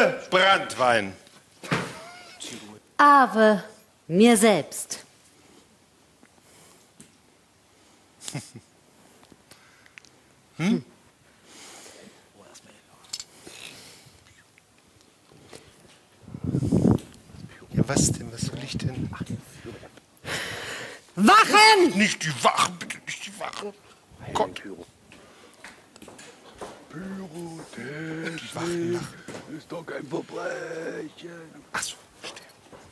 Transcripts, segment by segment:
Ave Branntwein. Ave mir selbst. Ja, was denn? Was soll ich denn? Wachen! Nicht die Wachen, bitte nicht die Wachen. Gott. Die Wachen machen. Ist doch kein Verbrechen. Ach so, verstehe.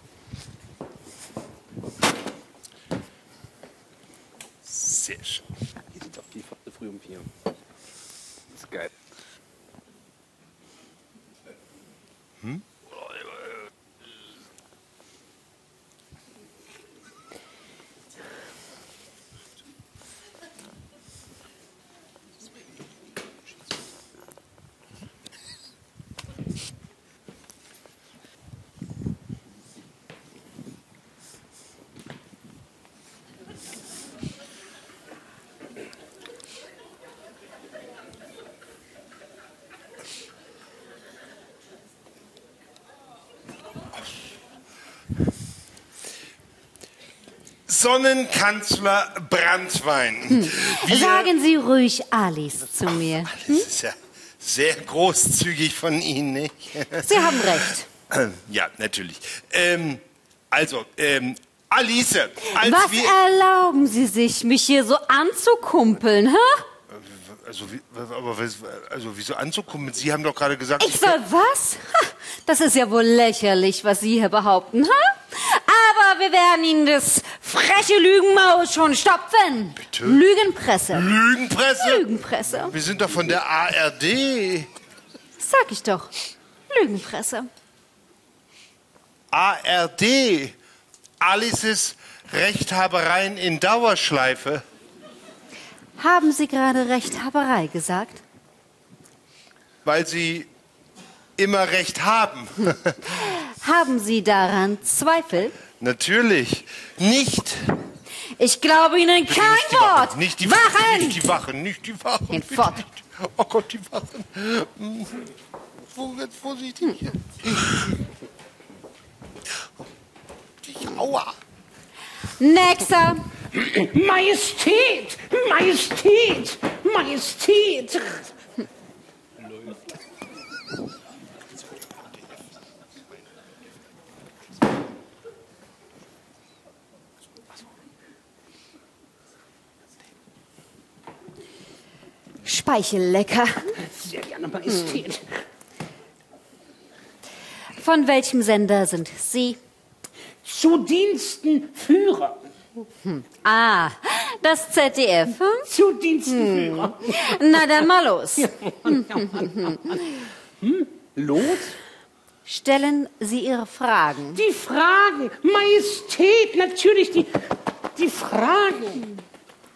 Sehr schön. Hier sind doch die früh um 4. Das ist geil. Sonnenkanzler Branntwein. Sagen Sie ruhig Alice zu mir. Das ist ja sehr großzügig von Ihnen, nicht? Sie haben recht. Ja, natürlich. Alice, als Was wir... erlauben Sie sich, mich hier so anzukumpeln, hä? Wieso anzukommen? Sie haben doch gerade gesagt... Ich soll was? Ha, das ist ja wohl lächerlich, was Sie hier behaupten, hä? Aber wir werden Ihnen das freche Lügenmaul schon stopfen. Bitte? Lügenpresse. Lügenpresse? Lügenpresse. Wir sind doch von der ARD. Sag ich doch. Lügenpresse. ARD. Alices Rechthabereien in Dauerschleife. Haben Sie gerade Rechthaberei gesagt? Weil Sie immer Recht haben. Haben Sie daran Zweifel? Natürlich. Nicht. Ich glaube Ihnen kein Nicht die Wort. Wachen. Nicht die Wachen! Nicht die Wachen. Nicht die Wachen. Geht Bitte fort. nicht. Oh Gott, die Wachen. Jetzt vorsichtig. Aua. Nächster. Majestät! Majestät! Majestät! Speichellecker. Sehr gerne, Majestät. Von welchem Sender sind Sie? Zu Diensten Führer. Ah, das ZDF. Hm? Zu Diensten Führer. Na dann mal los. Los? Stellen Sie Ihre Fragen. Die Fragen. Majestät, natürlich die Fragen.